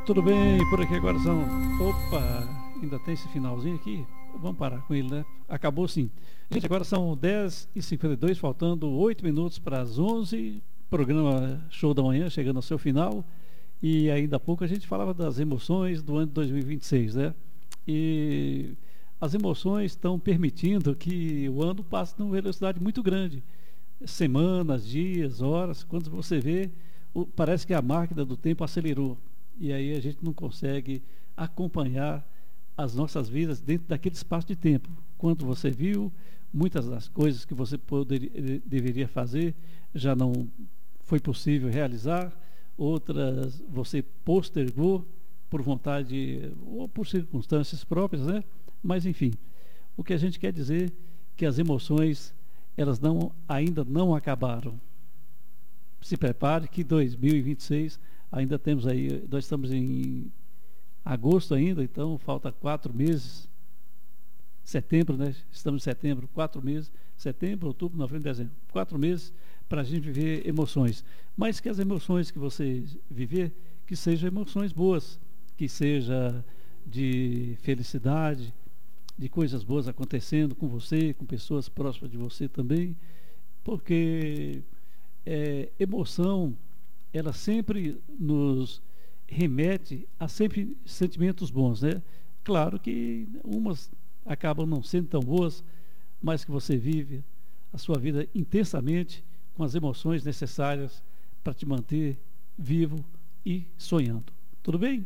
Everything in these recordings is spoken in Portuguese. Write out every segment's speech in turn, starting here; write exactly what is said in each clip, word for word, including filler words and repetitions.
Tudo bem, por aqui agora são... Opa, ainda tem esse finalzinho aqui? Vamos parar com ele, né? Acabou sim. Gente, agora são dez e cinquenta e dois, faltando oito minutos para as onze. Programa Show da Manhã chegando ao seu final. E ainda há pouco a gente falava das emoções do ano de dois mil e vinte e seis, né? E as emoções estão permitindo que o ano passe numa velocidade muito grande. Semanas, dias, horas, quando você vê, o, parece que a máquina do tempo acelerou. E aí a gente não consegue acompanhar as nossas vidas dentro daquele espaço de tempo. Quando você viu, muitas das coisas que você poderia, deveria fazer já não foi possível realizar, outras você postergou por vontade ou por circunstâncias próprias, né? Mas enfim, o que a gente quer dizer é que as emoções, elas não, ainda não acabaram. Se prepare que dois mil e vinte e seis ainda temos aí, nós estamos em agosto ainda, então falta quatro meses, setembro, né? Estamos em setembro, quatro meses, setembro, outubro, novembro, dezembro, quatro meses para a gente viver emoções. Mas que as emoções que você viver, que sejam emoções boas, que seja de felicidade, de coisas boas acontecendo com você, com pessoas próximas de você também, porque é, emoção, ela sempre nos remete a sempre sentimentos bons, né? Claro que umas acabam não sendo tão boas, mas que você vive a sua vida intensamente com as emoções necessárias para te manter vivo e sonhando. Tudo bem?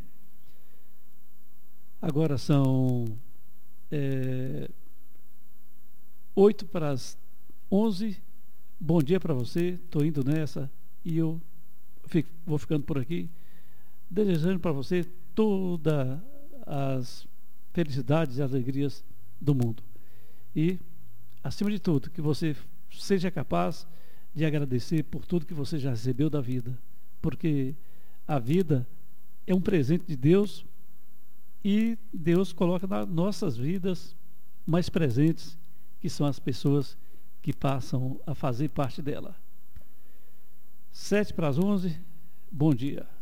Agora são é, oito para as onze. Bom dia para você. Estou indo nessa e eu fico, vou ficando por aqui, desejando para você todas as felicidades e alegrias do mundo. E, acima de tudo, que você seja capaz de agradecer por tudo que você já recebeu da vida. Porque a vida é um presente de Deus e Deus coloca nas nossas vidas mais presentes, que são as pessoas que passam a fazer parte dela. Sete para as onze, bom dia.